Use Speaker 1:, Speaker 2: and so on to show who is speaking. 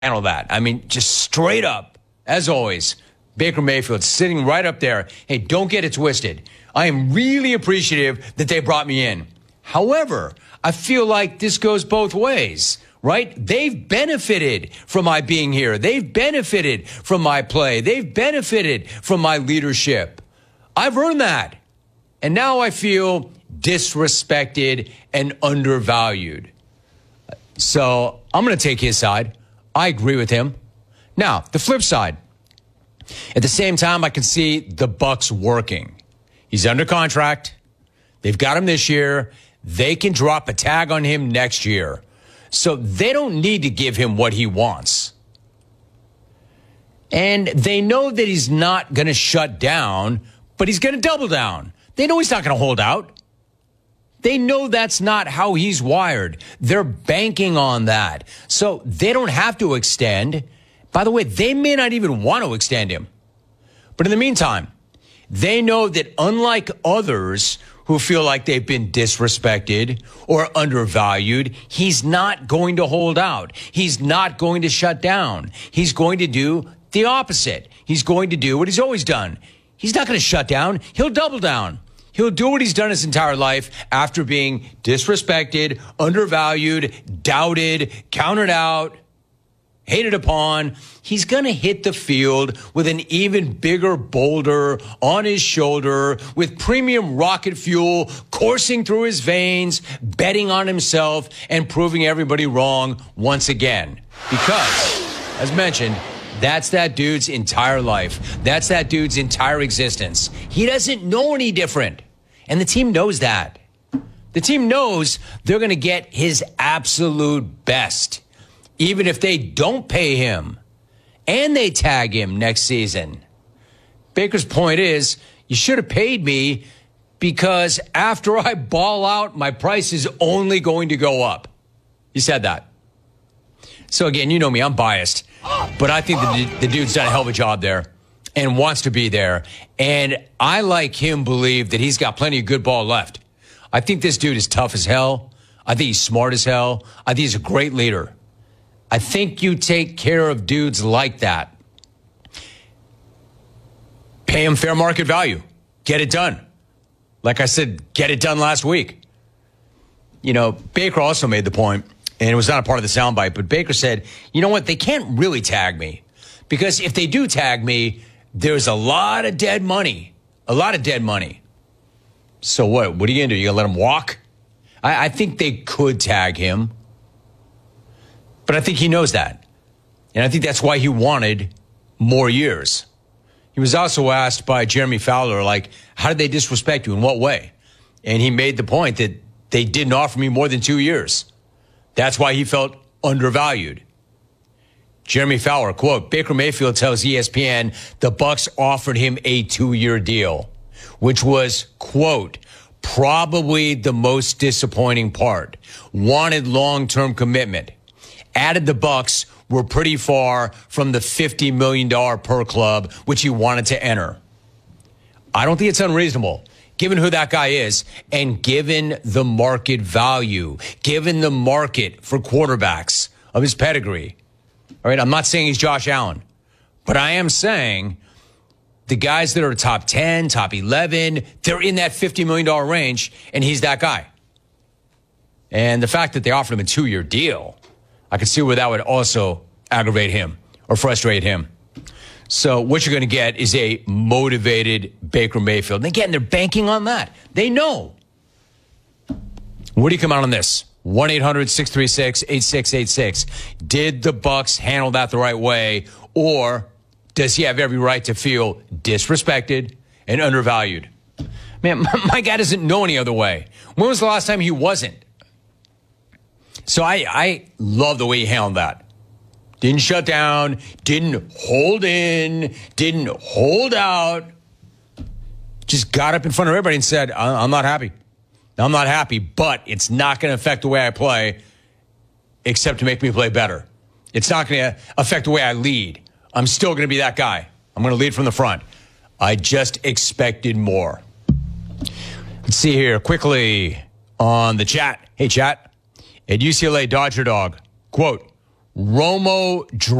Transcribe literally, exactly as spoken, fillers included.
Speaker 1: handle that. I mean, just straight up, as always, Baker Mayfield sitting right up there. Hey, don't get it twisted. I am really appreciative that they brought me in. However, I feel like this goes both ways, right? They've benefited from my being here. They've benefited from my play. They've benefited from my leadership. I've earned that. And now I feel disrespected and undervalued. So I'm going to take his side. I agree with him. Now, the flip side. At the same time, I can see the Bucs working. He's under contract. They've got him this year. They can drop a tag on him next year. So they don't need to give him what he wants. And they know that he's not going to shut down, but he's going to double down. They know he's not going to hold out. They know that's not how he's wired. They're banking on that. So they don't have to extend. By the way, they may not even want to extend him. But in the meantime, they know that unlike others who feel like they've been disrespected or undervalued, he's not going to hold out. He's not going to shut down. He's going to do the opposite. He's going to do what he's always done. He's not going to shut down. He'll double down. He'll do what he's done his entire life after being disrespected, undervalued, doubted, counted out, hated upon. He's going to hit the field with an even bigger boulder on his shoulder, with premium rocket fuel coursing through his veins, betting on himself and proving everybody wrong once again. Because, as mentioned, that's that dude's entire life. That's that dude's entire existence. He doesn't know any different. And the team knows that. The team knows they're going to get his absolute best, even if they don't pay him and they tag him next season. Baker's point is, you should have paid me because after I ball out, my price is only going to go up. He said that. So again, you know me, I'm biased. But I think the, the dude's done a hell of a job there and wants to be there. And I, like him, believe that he's got plenty of good ball left. I think this dude is tough as hell. I think he's smart as hell. I think he's a great leader. I think you take care of dudes like that. Pay him fair market value. Get it done. Like I said, get it done last week. You know, Baker also made the point, and it was not a part of the soundbite, but Baker said, you know what, they can't really tag me. Because if they do tag me, there's a lot of dead money. A lot of dead money. So what? What are you going to do? You going to let him walk? I, I think they could tag him. But I think he knows that. And I think that's why he wanted more years. He was also asked by Jeremy Fowler, like, how did they disrespect you? In what way? And he made the point that they didn't offer me more than two years. That's why he felt undervalued. Jeremy Fowler, quote, Baker Mayfield tells E S P N the Bucs offered him a two-year deal, which was, quote, probably the most disappointing part. Wanted long-term commitment. Added the Bucs were pretty far from the fifty million dollars per club, which he wanted to enter. I don't think it's unreasonable, given who that guy is and given the market value, given the market for quarterbacks of his pedigree. All right, I'm not saying he's Josh Allen, but I am saying the guys that are top ten, top eleven, they're in that fifty million dollars range, and he's that guy. And the fact that they offered him a two-year deal, I can see where that would also aggravate him or frustrate him. So what you're going to get is a motivated Baker Mayfield. And again, they're banking on that. They know. Where do you come out on this? one eight hundred six three six eight six eight six. Did the Bucs handle that the right way, or does he have every right to feel disrespected and undervalued? Man, my guy doesn't know any other way. When was the last time he wasn't? So I, I love the way he handled that. Didn't shut down, didn't hold in, didn't hold out. Just got up in front of everybody and said, I'm not happy. I'm not happy, but it's not going to affect the way I play, except to make me play better. It's not going to affect the way I lead. I'm still going to be that guy. I'm going to lead from the front. I just expected more. Let's see here quickly on the chat. Hey, chat. At U C L A Dodger Dog, quote, Romo